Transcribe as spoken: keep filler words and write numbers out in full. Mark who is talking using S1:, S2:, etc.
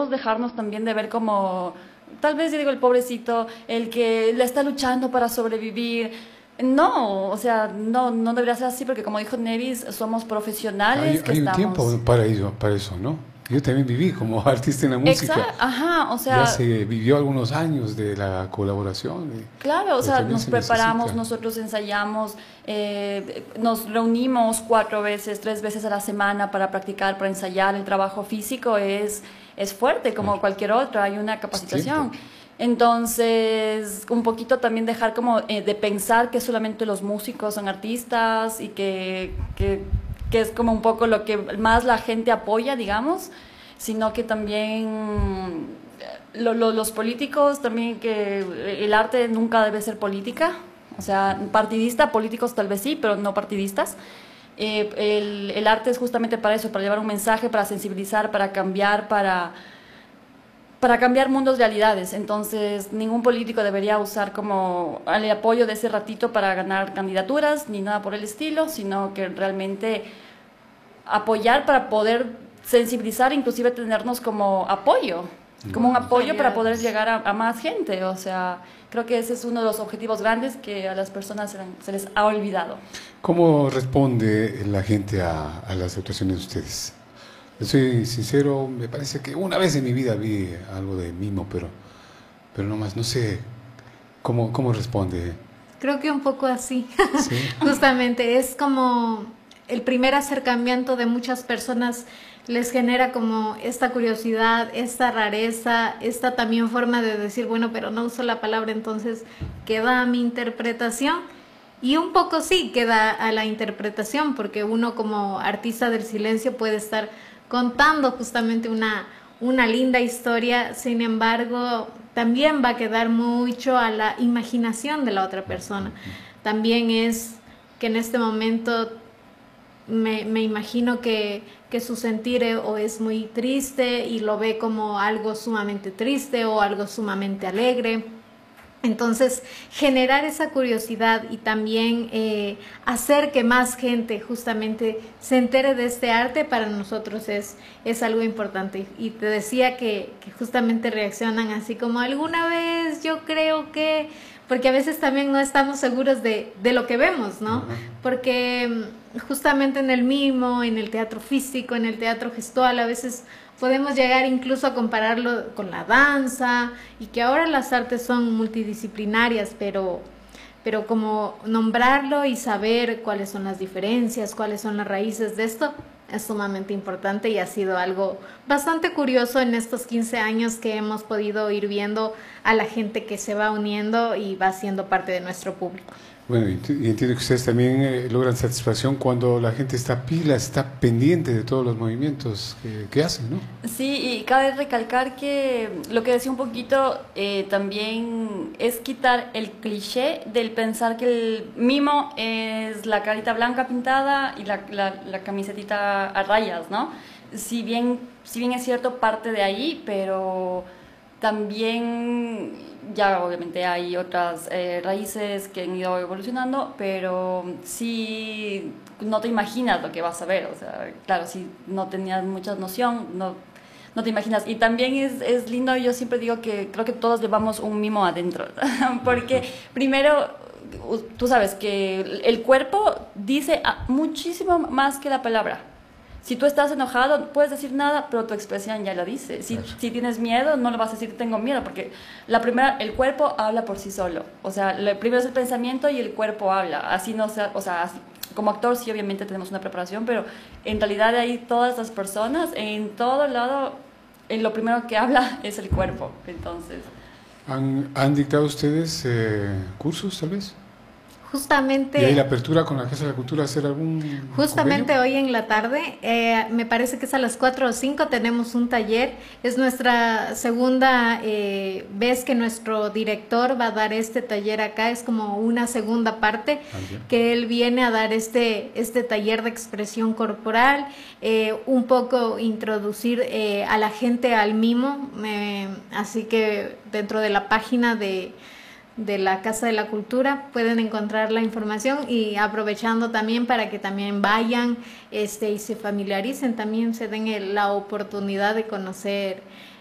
S1: debemos dejarnos también de ver como, tal vez yo digo el pobrecito, el que le está luchando para sobrevivir. No, o sea, no, no debería ser así porque como dijo Nevis, somos profesionales
S2: Hay,
S1: que
S2: hay un
S1: estamos...
S2: tiempo para ello, para eso, ¿no? Yo también viví como artista en la música.
S1: Exacto, ajá, o sea...
S2: Ya se vivió algunos años de la colaboración. Y,
S1: claro, o sea, nos preparamos,
S2: necesita.
S1: nosotros ensayamos, eh, nos reunimos cuatro veces, tres veces a la semana para practicar, para ensayar. El trabajo físico es, es fuerte como
S2: Claro.
S1: cualquier otro, hay una capacitación. Entonces, un poquito también dejar como eh, de pensar que solamente los músicos son artistas y que, que, que es como un poco lo que más la gente apoya, digamos, sino que también lo, lo, los políticos, también que el arte nunca debe ser política, o sea, partidista, políticos tal vez sí, pero no partidistas. Eh, el, el arte es justamente para eso, para llevar un mensaje, para sensibilizar, para cambiar, para... para cambiar mundos, realidades. Entonces, ningún político debería usar como el apoyo de ese ratito para ganar candidaturas, ni nada por el estilo, sino que realmente apoyar para poder sensibilizar, inclusive tenernos como apoyo, como un apoyo para poder llegar a, a más gente. O sea, creo que ese es uno de los objetivos grandes que a las personas se, se les ha olvidado.
S2: ¿Cómo responde la gente a, a las actuaciones de ustedes? Yo soy sincero, me parece que una vez en mi vida vi algo de mimo, pero, pero no más, no sé cómo, cómo responde.
S3: Creo que un poco así.
S2: ¿Sí?
S3: Justamente, es como el primer acercamiento de muchas personas, les genera como esta curiosidad, esta rareza, esta también forma de decir, bueno, pero no uso la palabra, entonces queda a mi interpretación. Y un poco sí queda a la interpretación, porque uno como artista del silencio puede estar contando justamente una, una linda historia, sin embargo, también va a quedar mucho a la imaginación de la otra persona. También es que en este momento me, me imagino que, que su sentir o es muy triste y lo ve como algo sumamente triste o algo sumamente alegre. Entonces, generar esa curiosidad y también eh, hacer que más gente justamente se entere de este arte para nosotros es, es algo importante. Y te decía que, que justamente reaccionan así como alguna vez yo creo que... porque a veces también no estamos seguros de, de lo que vemos, ¿no? Uh-huh. Porque justamente en el mimo, en el teatro físico, en el teatro gestual, a veces... podemos llegar incluso a compararlo con la danza y que ahora las artes son multidisciplinarias, pero, pero como nombrarlo y saber cuáles son las diferencias, cuáles son las raíces de esto es sumamente importante y ha sido algo bastante curioso en estos quince años que hemos podido ir viendo a la gente que se va uniendo y va siendo parte de nuestro público.
S2: Bueno, y entiendo que ustedes también eh, logran satisfacción cuando la gente está pila, está pendiente de todos los movimientos que, que hacen, ¿no?
S1: Sí, y cabe recalcar que lo que decía un poquito eh, también es quitar el cliché del pensar que el mimo es la carita blanca pintada y la, la, la camisetita a rayas, ¿no? Si bien, si bien es cierto, parte de ahí, pero también ya obviamente hay otras eh, raíces que han ido evolucionando, pero sí no te imaginas lo que vas a ver, o sea, claro, si no tenías mucha noción, no, no te imaginas. Y también es, es lindo, yo siempre digo que creo que todos llevamos un mimo adentro, porque primero, tú sabes que el cuerpo dice muchísimo más que la palabra. Si tú estás enojado, puedes decir nada, pero tu expresión ya lo dice. Si, si tienes miedo, no lo vas a decir tengo miedo, porque la primera, el cuerpo habla por sí solo. O sea, lo primero es el pensamiento y el cuerpo habla. Así no sea, o sea, así, como actor sí obviamente tenemos una preparación, pero en realidad ahí todas las personas, en todo lado, en lo primero que habla es el cuerpo. Entonces,
S2: ¿Han, han dictado ustedes eh, cursos tal vez?
S3: Justamente,
S2: ¿y hay la apertura con la Casa de la Cultura a hacer algún
S3: justamente
S2: convenio?
S3: hoy en la tarde, eh, me parece que es a las cuatro o cinco, tenemos un taller. Es nuestra segunda eh, vez que nuestro director va a dar este taller acá, es como una segunda parte
S2: ah,
S3: que él viene a dar este, este taller de expresión corporal, eh, un poco introducir eh, a la gente al mimo, eh, así que dentro de la página de de la Casa de la Cultura pueden encontrar la información, y aprovechando también para que también vayan este, y se familiaricen, también se den el, la oportunidad de conocer